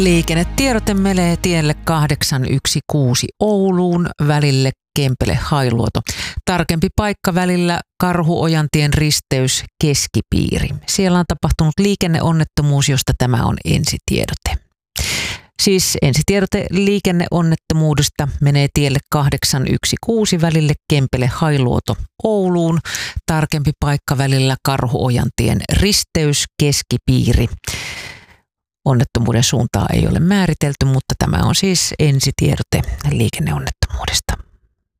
Liikennetiedote menee tielle 816 Ouluun välille Kempele-Hailuoto. Tarkempi paikka välillä Karhu-Ojantien risteys Keskipiiri. Siellä on tapahtunut liikenneonnettomuus, josta tämä on ensitiedote. Siis ensitiedote liikenneonnettomuudesta menee tielle 816 välille Kempele-Hailuoto Ouluun. Tarkempi paikka välillä Karhu-Ojantien risteys Keskipiiri. Onnettomuuden suuntaa ei ole määritelty, mutta tämä on siis ensitiedote liikenneonnettomuudesta.